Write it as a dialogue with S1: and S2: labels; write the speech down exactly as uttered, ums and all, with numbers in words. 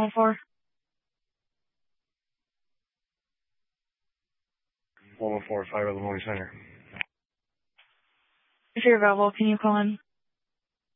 S1: calling for?
S2: one one four five of the Morning Center.
S1: If you're available, can you call in?